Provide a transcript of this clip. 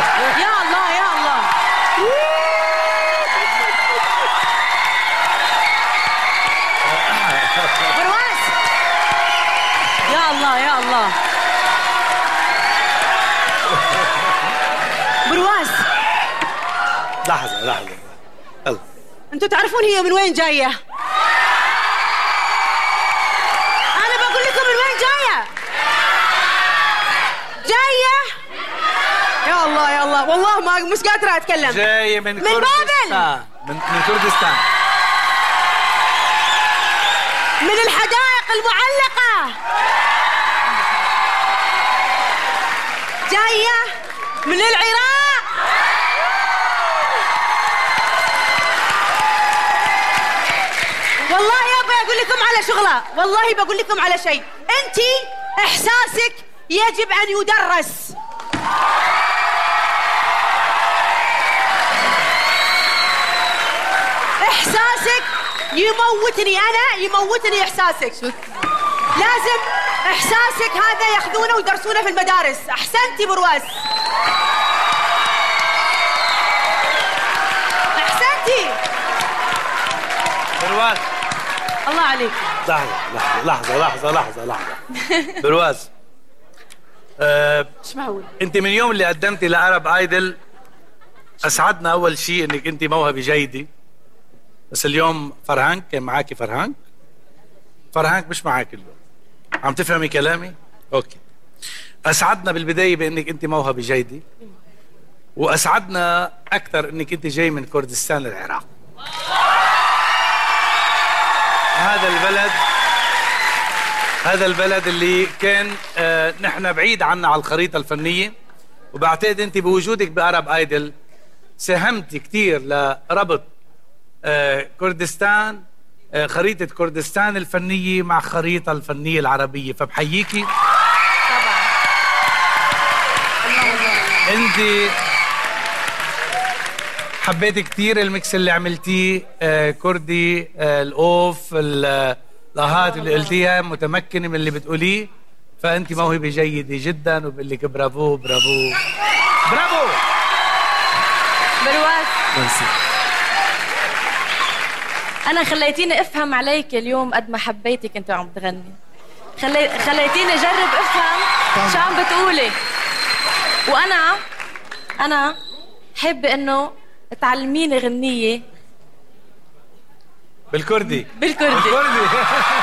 يا الله يا الله. برواز يا الله يا الله. برواز لحظة يلا. انتوا تعرفون هي من وين جاية؟ أنا بقول لكم من وين جاية. يا الله يا الله، والله ما مش قادرة أتكلم. جاية من كردستان. بابل. من كردستان. من الحدائق المعلقة. جاية من العراق. والله يابا أقول لكم على شغلة، والله بقول لكم على شيء. أنتي إحساسك يجب أن يدرس. إحساسك يموتني، أنا يموتني إحساسك. لازم إحساسك هذا ياخذونه ويدرسونه في المدارس. أحسنتي برواز، أحسنتي برواز. الله عليك. لحظة برواز. مش معقول. انت من يوم اللي قدمتي لعرب ايدل اسعدنا اول شيء انك انت موهبة جيدة، بس اليوم فرهانك كان معاكي. فرهانك مش معاكي اليوم. عم تفهمي كلامي؟ اوكي. اسعدنا بالبداية بانك انت موهبة جيدة، واسعدنا اكثر انك انت جاي من كردستان العراق. هذا البلد اللي كان نحن بعيد عنا على الخريطة الفنية، وبعتقد انت بوجودك بأرب ايدل ساهمت كثير لربط كردستان، خريطة كردستان الفنية مع خريطة الفنية العربية، فبحييكي. طبعا. انت حبيت كثير الميكس اللي عملتيه، كردي، الاوف، اللاهات اللي قلتيها، متمكنة من اللي بتقوليه، فانت موهبة جيدة جدا، وبقول لك برافو برافو برافو. برواز ميرسي. أنا خليتيني أفهم عليك اليوم قد ما حبيتك أنت عم تغني. خليتيني أجرب أفهم شو عم بتقولي، وأنا حابة إنه تعلميني غنية بالكردي. بالكردي.